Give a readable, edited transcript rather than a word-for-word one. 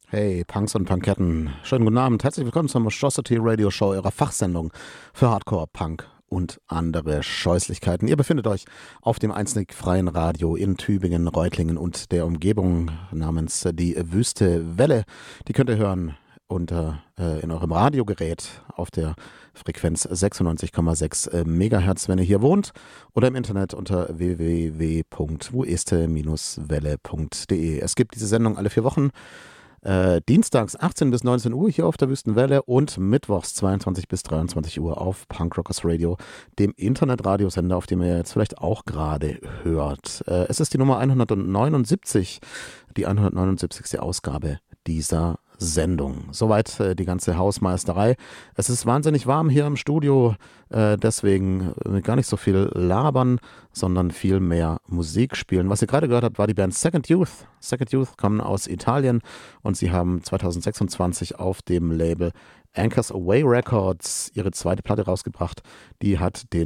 Hey, Punks und Punketten. Schönen guten Abend. Herzlich willkommen zur Monstrosity Radio Show, ihrer Fachsendung für Hardcore, Punk und andere Scheußlichkeiten. Ihr befindet euch auf dem einzig freien Radio in Tübingen, Reutlingen und der Umgebung namens die Wüste Welle. Die könnt ihr hören in eurem Radiogerät auf der Frequenz 96,6 Megahertz, wenn ihr hier wohnt, oder im Internet unter www.wueste-welle.de. Es gibt diese Sendung alle 4 Wochen. Dienstags 18 bis 19 Uhr hier auf der Wüstenwelle und mittwochs 22 bis 23 Uhr auf Punk Rockers Radio, dem Internetradiosender, auf dem ihr jetzt vielleicht auch gerade hört. Es ist die Nummer 179, die 179. Ausgabe dieser Sendung. Soweit die ganze Hausmeisterei. Es ist wahnsinnig warm hier im Studio, deswegen gar nicht so viel labern, sondern viel mehr Musik spielen. Was ihr gerade gehört habt, war die Band Second Youth. Second Youth kommen aus Italien und sie haben 2026 auf dem Label Anchors Away Records ihre zweite Platte rausgebracht. Die hat den